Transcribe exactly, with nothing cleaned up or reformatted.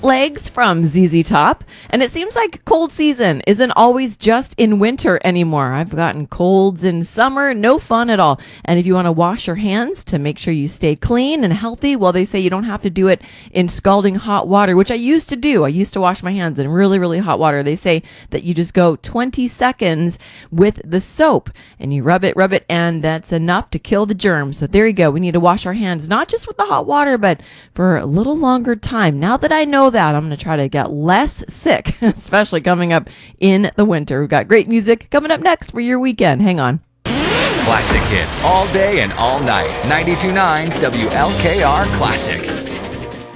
Legs from Z Z Top. And it seems like cold season isn't always just in winter anymore. I've gotten colds in summer, no fun at all. And if you want to wash your hands to make sure you stay clean and healthy, well, they say you don't have to do it in scalding hot water, which I used to do. I used to wash my hands in really, really hot water. They say that you just go twenty seconds with the soap and you rub it, rub it, and that's enough to kill the germs. So there you go. We need to wash our hands, not just with the hot water, but for a little longer time. Now that I know that, I'm going to try to get less sick, especially coming up in the winter. We've got great music coming up next for your weekend. Hang on. Classic hits all day and all night. ninety-two point nine W L K R Classic.